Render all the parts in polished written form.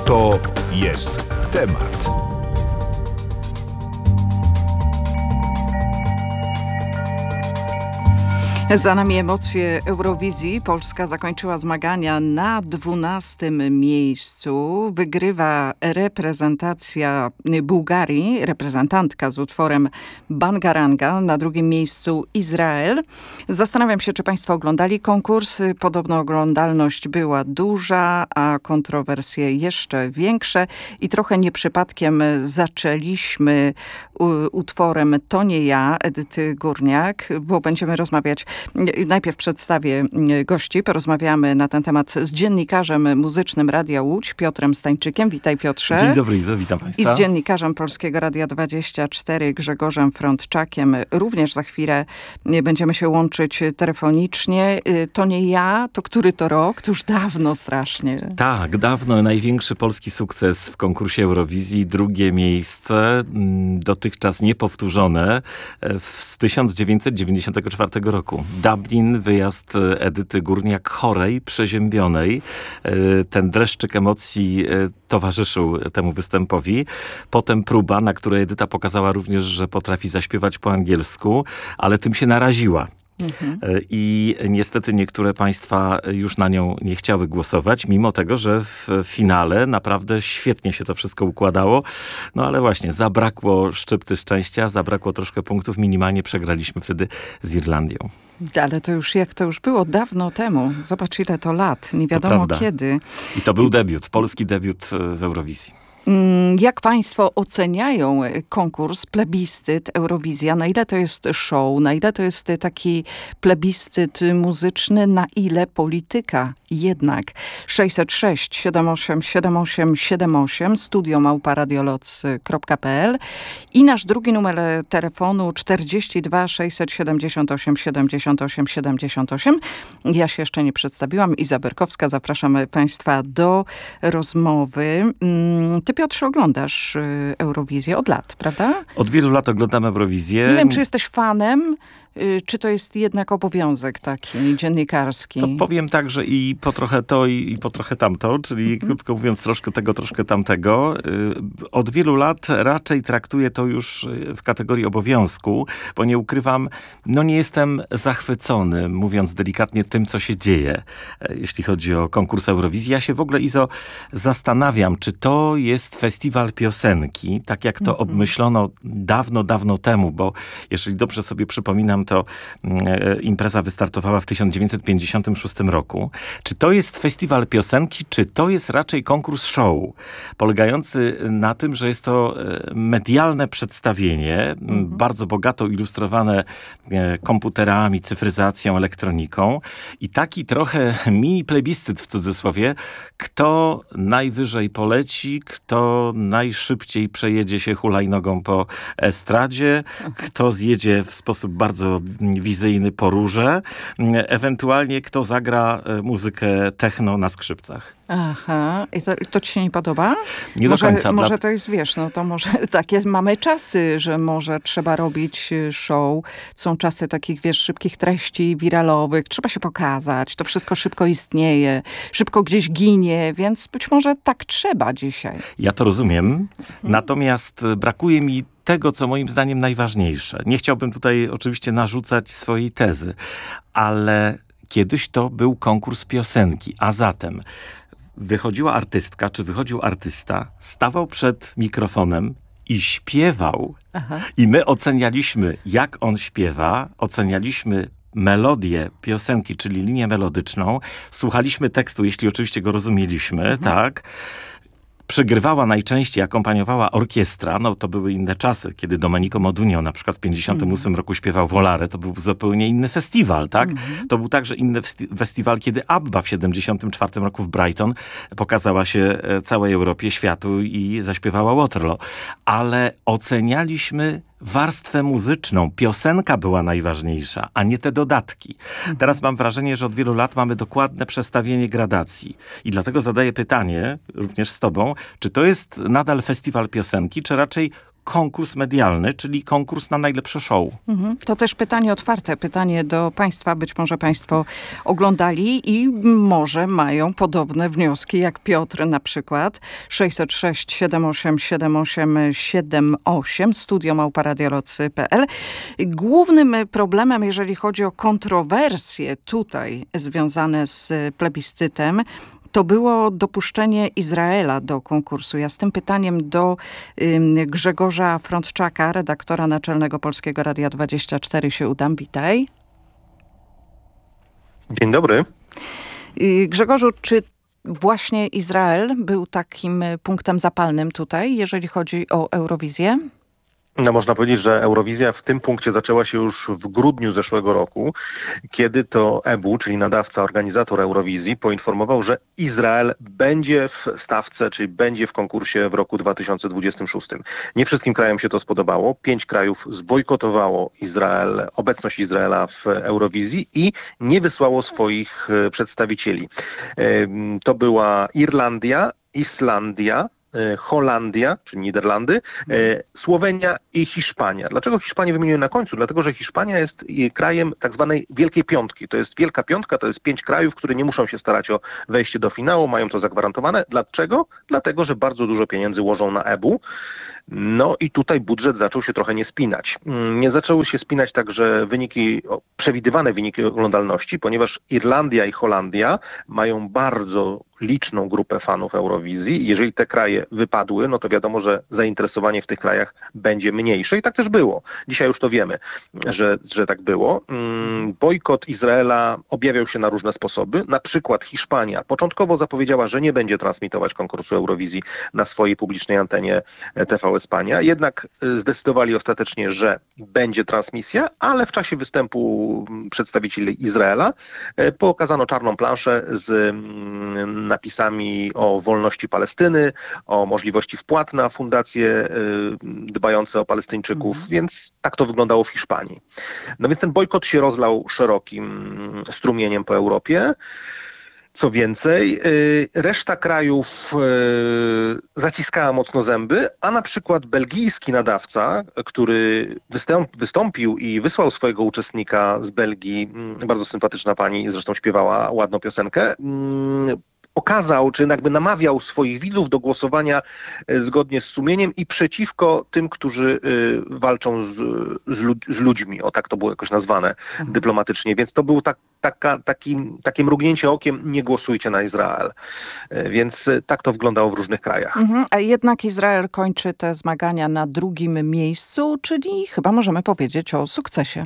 To jest temat. Za nami emocje Eurowizji. Polska zakończyła zmagania na 12. miejscu. Wygrywa reprezentacja Bułgarii, reprezentantka z utworem Bangaranga. Na drugim miejscu Izrael. Zastanawiam się, czy państwo oglądali konkurs. Podobno oglądalność była duża, a kontrowersje jeszcze większe. I trochę nie przypadkiem zaczęliśmy utworem To nie ja, Edyty Górniak, bo będziemy rozmawiać. Najpierw przedstawię gości. Porozmawiamy na ten temat z dziennikarzem muzycznym Radia Łódź, Piotrem Stańczykiem. Witaj, Piotrze. Dzień dobry, Izo, witam państwa. I z dziennikarzem Polskiego Radia 24 Grzegorzem Frądczakiem. Również za chwilę będziemy się łączyć telefonicznie. To nie ja, to który to rok? To już dawno strasznie. Tak, dawno. Największy polski sukces w konkursie Eurowizji. Drugie miejsce, dotychczas niepowtórzone, z 1994 roku. Dublin, wyjazd Edyty Górniak, chorej, przeziębionej. Ten dreszczyk emocji towarzyszył temu występowi. Potem próba, na której Edyta pokazała również, że potrafi zaśpiewać po angielsku, ale tym się naraziła. I niestety niektóre państwa już na nią nie chciały głosować, mimo tego, że w finale naprawdę świetnie się to wszystko układało. No ale właśnie, zabrakło szczypty szczęścia, zabrakło troszkę punktów, minimalnie przegraliśmy wtedy z Irlandią. Ale to już jak to już było dawno temu. Zobacz, ile to lat. Nie wiadomo kiedy. I to był debiut, polski debiut w Eurowizji. Jak państwo oceniają konkurs, plebiscyt, Eurowizja? Na ile to jest show? Na ile to jest taki plebiscyt muzyczny? Na ile polityka jednak? 606 78 78 78 studio@radioloc.pl i nasz drugi numer telefonu 42 678 78 78. Ja się jeszcze nie przedstawiłam. Iza Berkowska. Zapraszamy państwa do rozmowy. Ty, Piotrze, oglądasz Eurowizję od lat, prawda? Od wielu lat oglądam Eurowizję. Nie wiem, czy jesteś fanem, czy to jest jednak obowiązek taki dziennikarski? To powiem tak, że i po trochę to, i po trochę tamto, czyli krótko mówiąc troszkę tego, troszkę tamtego. Od wielu lat raczej traktuję to już w kategorii obowiązku, bo nie ukrywam, nie jestem zachwycony, mówiąc delikatnie, tym, co się dzieje, jeśli chodzi o konkurs Eurowizji. Ja się w ogóle, Izo, zastanawiam, czy to jest festiwal piosenki, tak jak to obmyślono dawno, dawno temu, bo jeżeli dobrze sobie przypominam, to impreza wystartowała w 1956 roku. Czy to jest festiwal piosenki, czy to jest raczej konkurs show, polegający na tym, że jest to medialne przedstawienie, bardzo bogato ilustrowane komputerami, cyfryzacją, elektroniką i taki trochę mini plebiscyt w cudzysłowie, kto najwyżej poleci, kto najszybciej przejedzie się hulajnogą po estradzie, kto zjedzie w sposób bardzo wizyjny po rurze, ewentualnie kto zagra muzykę techno na skrzypcach. Aha, i to ci się nie podoba? Nie do końca. Może to jest, to może takie mamy czasy, że może trzeba robić show. Są czasy takich, szybkich treści wiralowych. Trzeba się pokazać. To wszystko szybko istnieje. Szybko gdzieś ginie, więc być może tak trzeba dzisiaj. Ja to rozumiem. Natomiast brakuje mi tego, co moim zdaniem najważniejsze. Nie chciałbym tutaj oczywiście narzucać swojej tezy, ale kiedyś to był konkurs piosenki, a zatem wychodziła artystka, czy wychodził artysta, stawał przed mikrofonem i śpiewał. Aha. I my ocenialiśmy, jak on śpiewa, ocenialiśmy melodię piosenki, czyli linię melodyczną, słuchaliśmy tekstu, jeśli oczywiście go rozumieliśmy, tak. Przygrywała najczęściej, akompaniowała orkiestra. To były inne czasy, kiedy Domenico Modugno na przykład w 1958 roku śpiewał Volare. To był zupełnie inny festiwal, tak? To był także inny festiwal, kiedy ABBA w 1974 roku w Brighton pokazała się całej Europie, światu i zaśpiewała Waterloo. Ale ocenialiśmy warstwę muzyczną. Piosenka była najważniejsza, a nie te dodatki. Teraz mam wrażenie, że od wielu lat mamy dokładne przestawienie gradacji. I dlatego zadaję pytanie, również z tobą, czy to jest nadal festiwal piosenki, czy raczej konkurs medialny, czyli konkurs na najlepsze show. To też pytanie otwarte, pytanie do państwa. Być może państwo oglądali i może mają podobne wnioski jak Piotr na przykład. 606 78 78 78 studio@radiolocy.pl. Głównym problemem, jeżeli chodzi o kontrowersje tutaj związane z plebiscytem, to było dopuszczenie Izraela do konkursu. Ja z tym pytaniem do Grzegorza Frądczaka, redaktora naczelnego Polskiego Radia 24 się udam. Witaj. Dzień dobry. Grzegorzu, czy właśnie Izrael był takim punktem zapalnym tutaj, jeżeli chodzi o Eurowizję? No, można powiedzieć, że Eurowizja w tym punkcie zaczęła się już w grudniu zeszłego roku, kiedy to EBU, czyli nadawca, organizator Eurowizji, poinformował, że Izrael będzie w stawce, czyli będzie w konkursie w roku 2026. Nie wszystkim krajom się to spodobało. 5 krajów zbojkotowało obecność Izraela w Eurowizji i nie wysłało swoich przedstawicieli. To była Irlandia, Islandia, Holandia, czyli Niderlandy, Słowenia i Hiszpania. Dlaczego Hiszpanię wymieniłem na końcu? Dlatego, że Hiszpania jest krajem tak zwanej Wielkiej Piątki. To jest Wielka Piątka, to jest 5 krajów, które nie muszą się starać o wejście do finału, mają to zagwarantowane. Dlaczego? Dlatego, że bardzo dużo pieniędzy łożą na EBU. No i tutaj budżet zaczął się trochę nie spinać. Nie zaczęły się spinać także przewidywane wyniki oglądalności, ponieważ Irlandia i Holandia mają bardzo liczną grupę fanów Eurowizji. Jeżeli te kraje wypadły, no to wiadomo, że zainteresowanie w tych krajach będzie mniejsze i tak też było. Dzisiaj już to wiemy, że tak było. Bojkot Izraela objawiał się na różne sposoby. Na przykład Hiszpania początkowo zapowiedziała, że nie będzie transmitować konkursu Eurowizji na swojej publicznej antenie TV Hiszpania. Jednak zdecydowali ostatecznie, że będzie transmisja, ale w czasie występu przedstawicieli Izraela pokazano czarną planszę z napisami o wolności Palestyny, o możliwości wpłat na fundacje dbające o Palestyńczyków, więc tak to wyglądało w Hiszpanii. No więc ten bojkot się rozlał szerokim strumieniem po Europie. Co więcej, reszta krajów zaciskała mocno zęby, a na przykład belgijski nadawca, który wystąpił i wysłał swojego uczestnika z Belgii, bardzo sympatyczna pani, zresztą śpiewała ładną piosenkę, pokazał, czy jakby namawiał swoich widzów do głosowania zgodnie z sumieniem i przeciwko tym, którzy walczą z ludźmi. O tak to było jakoś nazwane dyplomatycznie. Więc to było takie mrugnięcie okiem, nie głosujcie na Izrael. Więc tak to wyglądało w różnych krajach. A jednak Izrael kończy te zmagania na drugim miejscu, czyli chyba możemy powiedzieć o sukcesie.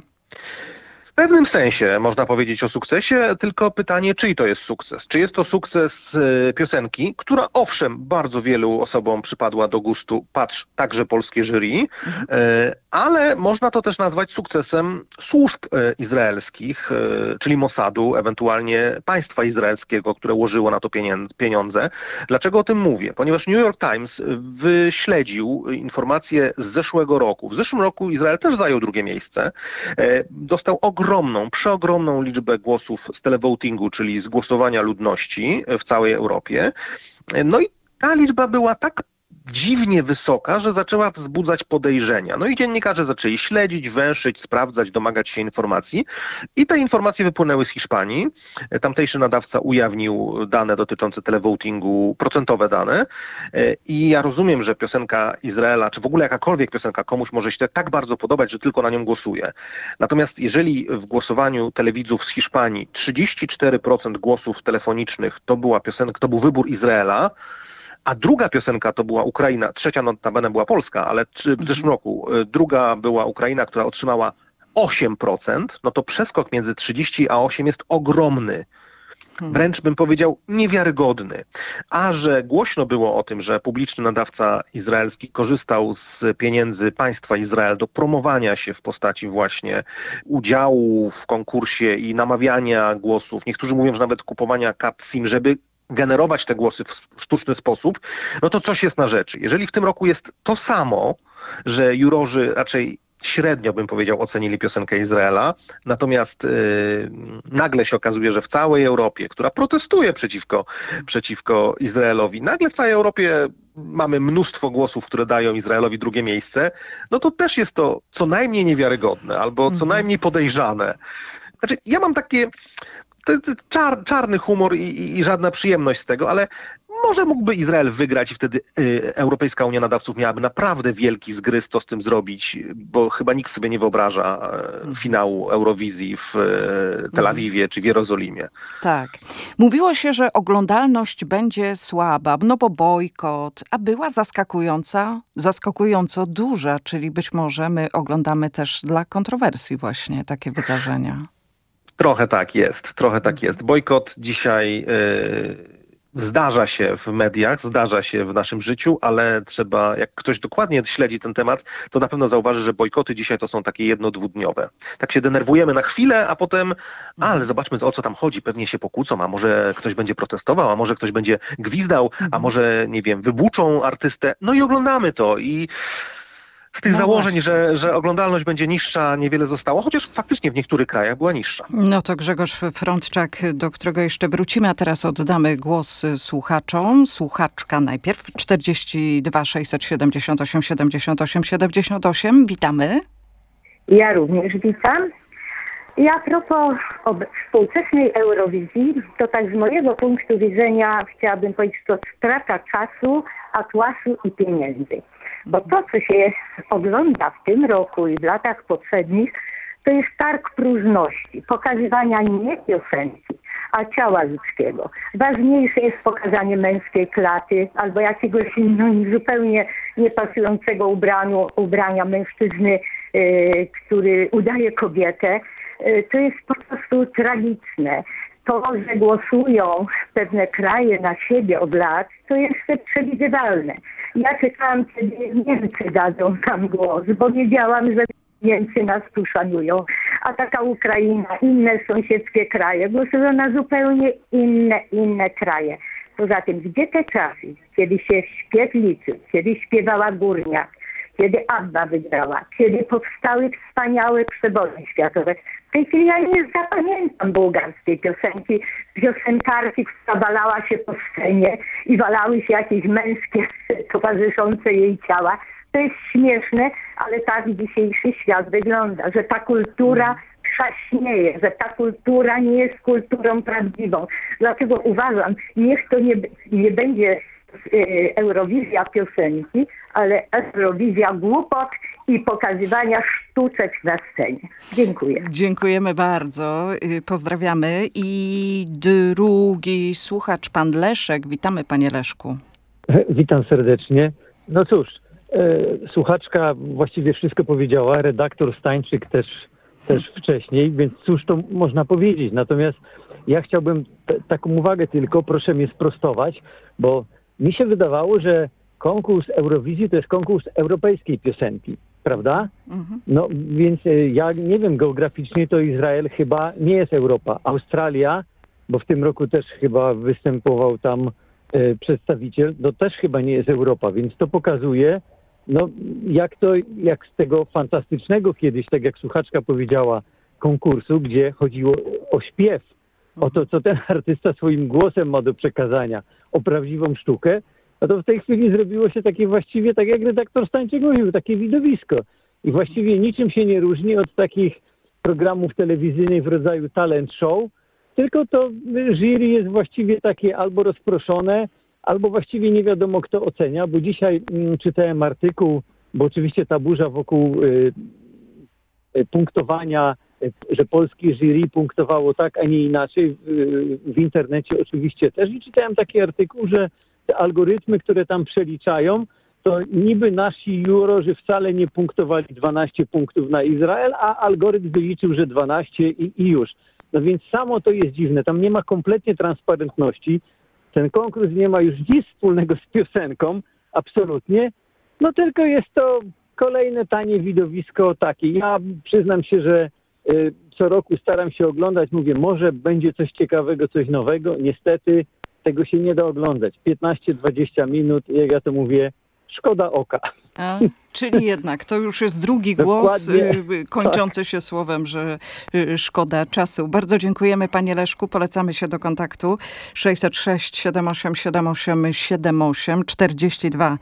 W pewnym sensie można powiedzieć o sukcesie, tylko pytanie, czyj to jest sukces? Czy jest to sukces piosenki, która owszem bardzo wielu osobom przypadła do gustu, patrz, także polskie jury, ale można to też nazwać sukcesem służb izraelskich, czyli Mossadu, ewentualnie państwa izraelskiego, które łożyło na to pieniądze. Dlaczego o tym mówię? Ponieważ New York Times wyśledził informacje z zeszłego roku. W zeszłym roku Izrael też zajął drugie miejsce. Dostał przeogromną liczbę głosów z televotingu, czyli z głosowania ludności w całej Europie. No i ta liczba była tak dziwnie wysoka, że zaczęła wzbudzać podejrzenia. No i dziennikarze zaczęli śledzić, węszyć, sprawdzać, domagać się informacji i te informacje wypłynęły z Hiszpanii. Tamtejszy nadawca ujawnił dane dotyczące televotingu, procentowe dane i ja rozumiem, że piosenka Izraela, czy w ogóle jakakolwiek piosenka komuś może się tak bardzo podobać, że tylko na nią głosuje. Natomiast jeżeli w głosowaniu telewidzów z Hiszpanii 34% głosów telefonicznych to była piosenka, to był wybór Izraela, a druga piosenka to była Ukraina, trzecia notabene była Polska, ale w zeszłym roku druga była Ukraina, która otrzymała 8%, no to przeskok między 30 a 8 jest ogromny. Wręcz bym powiedział niewiarygodny. A że głośno było o tym, że publiczny nadawca izraelski korzystał z pieniędzy państwa Izrael do promowania się w postaci właśnie udziału w konkursie i namawiania głosów, niektórzy mówią, że nawet kupowania kart SIM, żeby generować te głosy w sztuczny sposób, no to coś jest na rzeczy. Jeżeli w tym roku jest to samo, że jurorzy raczej średnio, bym powiedział, ocenili piosenkę Izraela. Natomiast nagle się okazuje, że w całej Europie, która protestuje przeciwko Izraelowi, nagle w całej Europie mamy mnóstwo głosów, które dają Izraelowi drugie miejsce, no to też jest to co najmniej niewiarygodne albo co najmniej podejrzane. Znaczy, ja mam takie czarny humor i żadna przyjemność z tego, ale może mógłby Izrael wygrać i wtedy Europejska Unia Nadawców miałaby naprawdę wielki zgryz, co z tym zrobić, bo chyba nikt sobie nie wyobraża finału Eurowizji w Tel Awiwie czy w Jerozolimie. Tak. Mówiło się, że oglądalność będzie słaba, no bo bojkot, a była zaskakująco duża, czyli być może my oglądamy też dla kontrowersji właśnie takie wydarzenia. Trochę tak jest. Bojkot dzisiaj zdarza się w mediach, zdarza się w naszym życiu, ale trzeba, jak ktoś dokładnie śledzi ten temat, to na pewno zauważy, że bojkoty dzisiaj to są takie jedno-dwudniowe. Tak się denerwujemy na chwilę, a potem, ale zobaczmy, o co tam chodzi, pewnie się pokłócą, a może ktoś będzie protestował, a może ktoś będzie gwizdał, a może, nie wiem, wybuczą artystę, no i oglądamy to i z tych założeń, że oglądalność będzie niższa, niewiele zostało, chociaż faktycznie w niektórych krajach była niższa. No to Grzegorz Frączczak, do którego jeszcze wrócimy, a teraz oddamy głos słuchaczom. Słuchaczka najpierw, 42 678 78 78. Witamy. Ja również witam. I a propos współczesnej Eurowizji, to tak z mojego punktu widzenia chciałabym powiedzieć, to strata czasu, atłasu i pieniędzy. Bo to, co się ogląda w tym roku i w latach poprzednich, to jest targ próżności, pokazywania nie piosenki, a ciała ludzkiego. Ważniejsze jest pokazanie męskiej klaty albo jakiegoś zupełnie niepasującego ubrania mężczyzny, który udaje kobietę. To jest po prostu tragiczne. To, że głosują pewne kraje na siebie od lat, to jest przewidywalne. Ja czekałam, kiedy Niemcy dadzą nam głos, bo wiedziałam, że Niemcy nas tu szanują. A taka Ukraina, inne sąsiedzkie kraje głosują na zupełnie inne kraje. Poza tym, gdzie te czasy, kiedy się śpiew liczył, kiedy śpiewała Górniak, kiedy ABBA wygrała, kiedy powstały wspaniałe przeboje światowe. W tej chwili ja nie zapamiętam bułgarskiej piosenki, piosenkarki, która walała się po scenie i walały się jakieś męskie towarzyszące jej ciała. To jest śmieszne, ale tak dzisiejszy świat wygląda, że ta kultura trzaśnieje, że ta kultura nie jest kulturą prawdziwą. Dlatego uważam, niech to nie będzie Eurowizja piosenki, ale Eurowizja głupot i pokazywania sztuczek na scenie. Dziękuję. Dziękujemy bardzo. Pozdrawiamy. I drugi słuchacz, pan Leszek. Witamy, panie Leszku. Witam serdecznie. No cóż, słuchaczka właściwie wszystko powiedziała, redaktor Stańczyk też wcześniej, więc cóż to można powiedzieć. Natomiast ja chciałbym taką uwagę tylko, proszę mnie sprostować, bo mi się wydawało, że konkurs Eurowizji to jest konkurs europejskiej piosenki, prawda? No więc ja nie wiem, geograficznie to Izrael chyba nie jest Europa. Australia, bo w tym roku też chyba występował tam przedstawiciel, to też chyba nie jest Europa, więc to pokazuje, no jak z tego fantastycznego kiedyś, tak jak słuchaczka powiedziała, konkursu, gdzie chodziło o śpiew, o to, co ten artysta swoim głosem ma do przekazania, o prawdziwą sztukę, no to w tej chwili zrobiło się takie właściwie, tak jak redaktor Stańczyk mówił, takie widowisko. I właściwie niczym się nie różni od takich programów telewizyjnych w rodzaju talent show, tylko to jury jest właściwie takie albo rozproszone, albo właściwie nie wiadomo kto ocenia, bo dzisiaj czytałem artykuł, bo oczywiście ta burza wokół punktowania, że polskie jury punktowało tak, a nie inaczej, w internecie oczywiście też. I czytałem taki artykuł, że te algorytmy, które tam przeliczają, to niby nasi jurorzy wcale nie punktowali 12 punktów na Izrael, a algorytm wyliczył, że 12 i już. No więc samo to jest dziwne. Tam nie ma kompletnie transparentności. Ten konkurs nie ma już nic wspólnego z piosenką, absolutnie. No tylko jest to kolejne tanie widowisko takie. Ja przyznam się, że co roku staram się oglądać. Mówię, może będzie coś ciekawego, coś nowego. Niestety tego się nie da oglądać. 15-20 minut, jak ja to mówię, szkoda oka. Czyli jednak to już jest drugi głos Dokładnie. kończący się słowem, że szkoda czasu. Bardzo dziękujemy panie Leszku. Polecamy się do kontaktu 606 78 78 78 42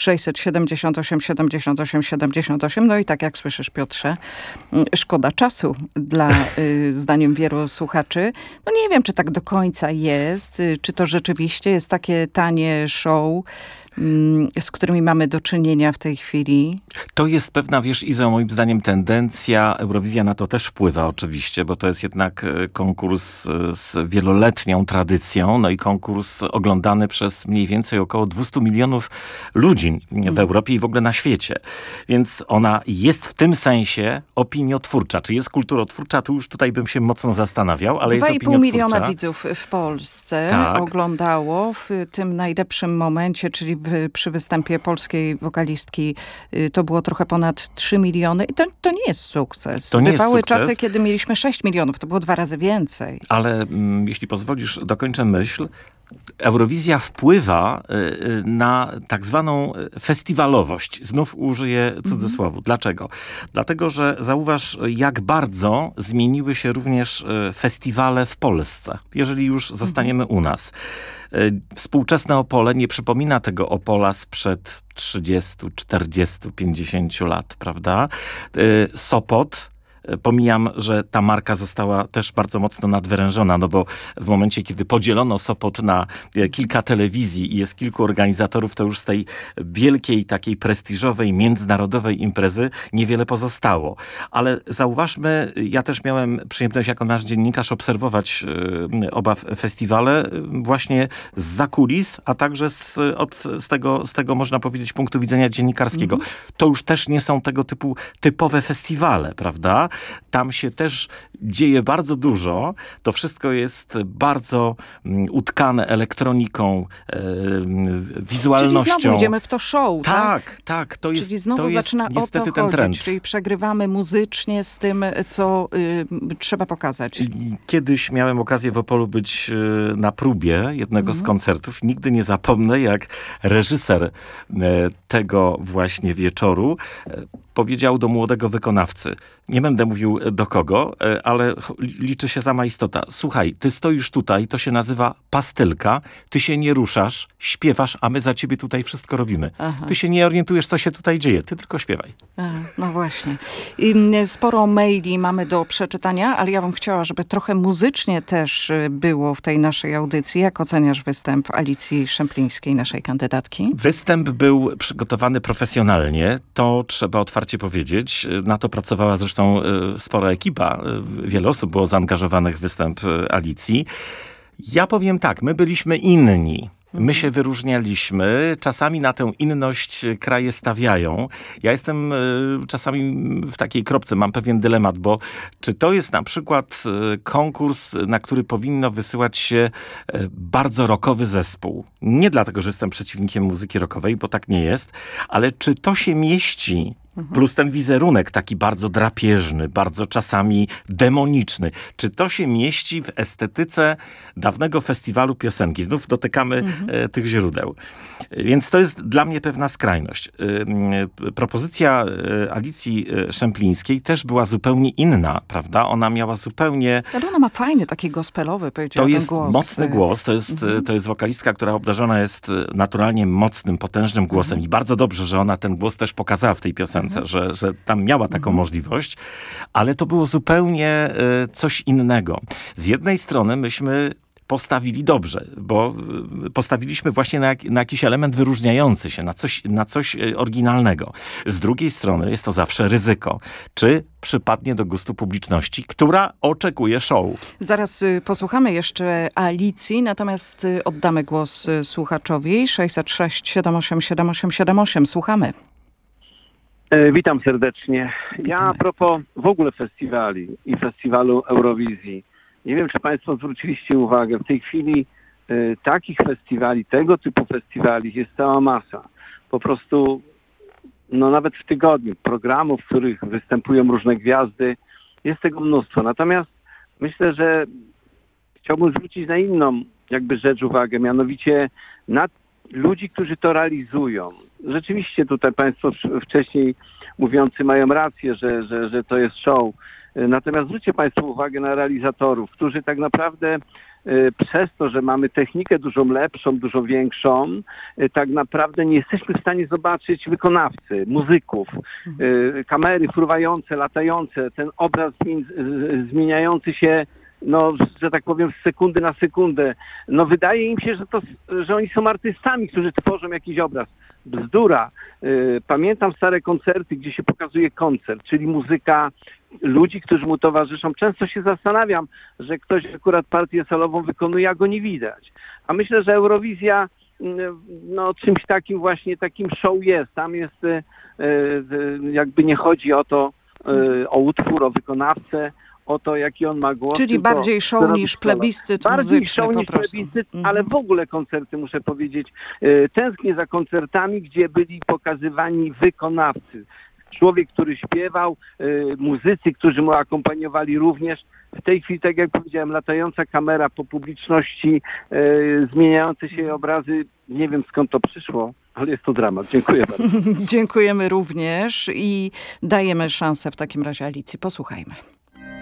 678 78 78. No i tak jak słyszysz, Piotrze, szkoda czasu dla zdaniem wielu słuchaczy. No nie wiem, czy tak do końca jest, czy to rzeczywiście jest takie tanie show, z którymi mamy do czynienia w tej chwili. To jest pewna, wiesz, Izo, moim zdaniem tendencja. Eurowizja na to też wpływa oczywiście, bo to jest jednak konkurs z wieloletnią tradycją, no i konkurs oglądany przez mniej więcej około 200 milionów ludzi w Europie i w ogóle na świecie. Więc ona jest w tym sensie opiniotwórcza. Czy jest kulturotwórcza? Tu już tutaj bym się mocno zastanawiał, ale jest 2,5 opiniotwórcza. miliona widzów w Polsce Tak. oglądało w tym najlepszym momencie, czyli przy występie polskiej wokalistki to było trochę ponad 3 miliony. I to nie jest sukces. To nie jest Bywały sukces. czasy, kiedy mieliśmy 6 milionów. To było 2 razy więcej. Ale jeśli pozwolisz, dokończę myśl. Eurowizja wpływa na tak zwaną festiwalowość. Znów użyję cudzysłowu. Dlaczego? Dlatego, że zauważ, jak bardzo zmieniły się również festiwale w Polsce, jeżeli już zostaniemy u nas. Współczesne Opole nie przypomina tego Opola sprzed 30, 40, 50 lat, prawda? Sopot, pomijam, że ta marka została też bardzo mocno nadwyrężona, no bo w momencie, kiedy podzielono Sopot na kilka telewizji i jest kilku organizatorów, to już z tej wielkiej, takiej prestiżowej, międzynarodowej imprezy niewiele pozostało. Ale zauważmy, ja też miałem przyjemność jako nasz dziennikarz obserwować oba festiwale właśnie zza kulis, a także z tego można powiedzieć punktu widzenia dziennikarskiego. To już też nie są tego typu typowe festiwale, prawda? Tam się też dzieje bardzo dużo. To wszystko jest bardzo utkane elektroniką, wizualnością. Czyli znowu idziemy w to show, tak? Tak. To jest, Czyli znowu to jest zaczyna o niestety to ten chodzić. trend. Czyli przegrywamy muzycznie z tym, co trzeba pokazać. Kiedyś miałem okazję w Opolu być na próbie jednego z koncertów. Nigdy nie zapomnę, jak reżyser tego właśnie wieczoru powiedział do młodego wykonawcy. Nie będę mówił do kogo, ale liczy się sama istota. Słuchaj, ty stoisz tutaj, to się nazywa pastylka, ty się nie ruszasz, śpiewasz, a my za ciebie tutaj wszystko robimy. Aha. Ty się nie orientujesz, co się tutaj dzieje, ty tylko śpiewaj. No właśnie. Sporo maili mamy do przeczytania, ale ja bym chciała, żeby trochę muzycznie też było w tej naszej audycji. Jak oceniasz występ Alicji Szemplińskiej, naszej kandydatki? Występ był przygotowany profesjonalnie, to trzeba otwarcie powiedzieć. Na to pracowała zresztą spora ekipa. Wiele osób było zaangażowanych w występ Alicji. Ja powiem tak, my byliśmy inni. My się wyróżnialiśmy. Czasami na tę inność kraje stawiają. Ja jestem czasami w takiej kropce, mam pewien dylemat, bo czy to jest na przykład konkurs, na który powinno wysyłać się bardzo rockowy zespół? Nie dlatego, że jestem przeciwnikiem muzyki rockowej, bo tak nie jest, ale czy to się mieści? Plus ten wizerunek taki bardzo drapieżny, bardzo czasami demoniczny. Czy to się mieści w estetyce dawnego festiwalu piosenki? Znów dotykamy tych źródeł. Więc to jest dla mnie pewna skrajność. Propozycja Alicji Szemplińskiej też była zupełnie inna, prawda? Ona miała zupełnie... Ale ona ma fajny, taki gospelowy, powiedziałabym, To jest głos. mocny głos. To jest wokalistka, która obdarzona jest naturalnie mocnym, potężnym głosem. I bardzo dobrze, że ona ten głos też pokazała w tej piosence, że tam miała taką możliwość. Ale to było zupełnie coś innego. Z jednej strony myśmy postawili dobrze, bo postawiliśmy właśnie na jakiś element wyróżniający się, na coś oryginalnego. Z drugiej strony jest to zawsze ryzyko. Czy przypadnie do gustu publiczności, która oczekuje show? Zaraz posłuchamy jeszcze Alicji, natomiast oddamy głos słuchaczowi. 606 78 78 78. Słuchamy. Witam serdecznie. Ja a propos w ogóle festiwali i festiwalu Eurowizji. Nie wiem, czy Państwo zwróciliście uwagę, w tej chwili takich festiwali, tego typu festiwali jest cała masa. Po prostu, no nawet w tygodniu programów, w których występują różne gwiazdy, jest tego mnóstwo. Natomiast myślę, że chciałbym zwrócić na inną jakby rzecz uwagę, mianowicie na ludzi, którzy to realizują. Rzeczywiście tutaj państwo wcześniej mówiący mają rację, że to jest show. Natomiast zwróćcie państwo uwagę na realizatorów, którzy tak naprawdę przez to, że mamy technikę dużo lepszą, dużo większą, tak naprawdę nie jesteśmy w stanie zobaczyć wykonawcy, muzyków, kamery fruwające, latające, ten obraz zmieniający się, no, że tak powiem, z sekundy na sekundę. No, wydaje im się, że oni są artystami, którzy tworzą jakiś obraz. Bzdura. Pamiętam stare koncerty, gdzie się pokazuje koncert, czyli muzyka ludzi, którzy mu towarzyszą. Często się zastanawiam, że ktoś akurat partię solową wykonuje, a go nie widać. A myślę, że Eurowizja no, czymś takim właśnie, takim show jest. Tam jest, jakby nie chodzi o to, o utwór, o wykonawcę, o to, jaki on ma głos. Czyli bardziej show niż plebiscyt bardziej muzyczny show po niż prostu. plebiscyt, ale w ogóle koncerty, muszę powiedzieć. Tęsknię za koncertami, gdzie byli pokazywani wykonawcy. Człowiek, który śpiewał, muzycy, którzy mu akompaniowali również. W tej chwili, tak jak powiedziałem, latająca kamera po publiczności, zmieniające się obrazy. Nie wiem, skąd to przyszło, ale jest to dramat. Dziękuję bardzo. Dziękujemy również i dajemy szansę w takim razie Alicji. Posłuchajmy.